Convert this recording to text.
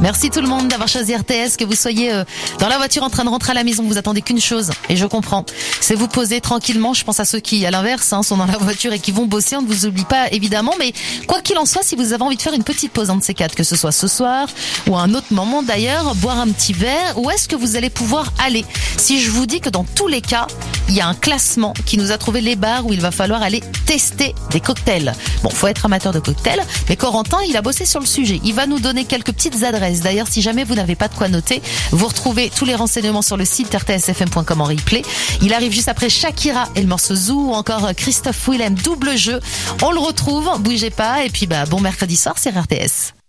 Merci tout le monde d'avoir choisi RTS, que vous soyez dans la voiture en train de rentrer à la maison, vous attendez qu'une chose, et je comprends, c'est vous poser tranquillement. Je pense à ceux qui, à l'inverse, sont dans la voiture et qui vont bosser, on ne vous oublie pas évidemment, mais quoi qu'il en soit, si vous avez envie de faire une petite pause, un de ces quatre, que ce soit ce soir ou à un autre moment d'ailleurs, boire un petit verre, où est-ce que vous allez pouvoir aller? Si je vous dis que dans tous les cas, il y a un classement qui nous a trouvé les bars où il va falloir aller tester des cocktails. Bon, faut être amateur de cocktails, mais Corentin, il a bossé sur le sujet. Il va nous donner quelques petites adresses. D'ailleurs, si jamais vous n'avez pas de quoi noter, vous retrouvez tous les renseignements sur le site rtsfm.com en replay. Il arrive juste après Shakira et le morceau Zoo, ou encore Christophe Willem, double jeu. On le retrouve, bougez pas, et puis bon mercredi soir sur RTS.